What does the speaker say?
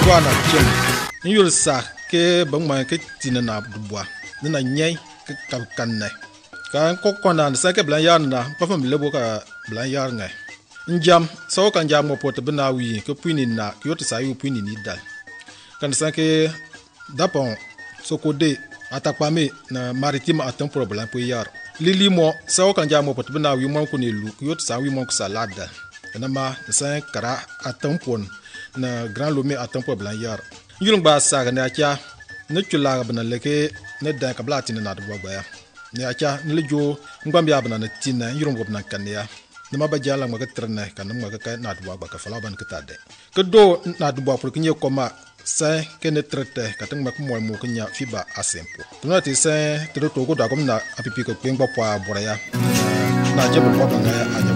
wana chem nyul sa ke bangma ke tinana dubwa na nyai ke kanne kan ko kona sa ke blan yar na pa fam lebo ka blan yar ngai njam so kan jam mo pot bna wi ke puini na yot sa yu puini ni dal kan sa ke dapon sokode atakpame na maritime atam problem po yar lili mo sa kan jam mo pot bna wi mo ko ne lu yot sa wi mo ko salada na ma sa kara atam pon na grand lomé atam problem yar yulung ba sa ga na cha ne chula bna leke ne da ka blati na do ba ya ne acha ne lejo ngam ya bna na tina yulung go bna kan ya nama ba jala ma ka trne kan ma ka na do ba ka fala ban ka tade ke do na do ba pour que nye koma sa ke ne trete ka tang ma ko mo ko nya fiba asempo tuna ti sa to go da kom na apipi ko pengba po abora ya na je ba ba na anya